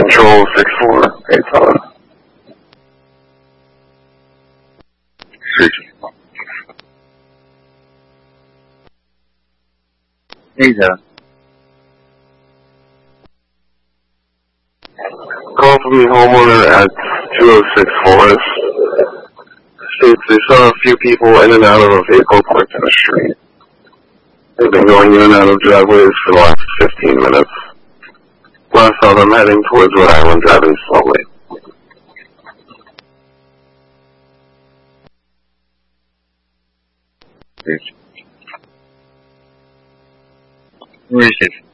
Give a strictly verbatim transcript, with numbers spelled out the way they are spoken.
Control six four, Daytona. Hey, Devin. Call from the homeowner at two oh six Forest. States they saw a few people in and out of a vehicle parked in the street. They've been going in and out of driveways for the last fifteen minutes. Last saw them heading towards Rhode Island, driving slowly. Where is it?